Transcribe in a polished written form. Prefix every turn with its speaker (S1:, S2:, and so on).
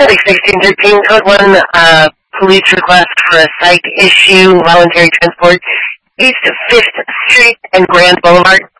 S1: 1613 code 1, police request for a site issue, voluntary transport, east of 5th Street and Grand Boulevard.